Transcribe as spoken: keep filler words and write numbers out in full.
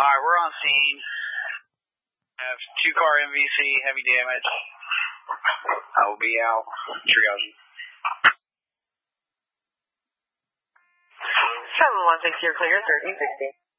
Alright, we're on scene. Have two car M V C, heavy damage. I will be out triaging. seven one six, you're clear, thirteen sixty.